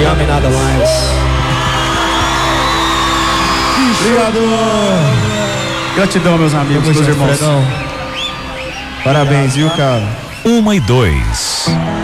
amo e nada mais. Obrigado. Gratidão, meus amigos, meus irmãos. Fredão. Parabéns, viu, cara? 1 e 2.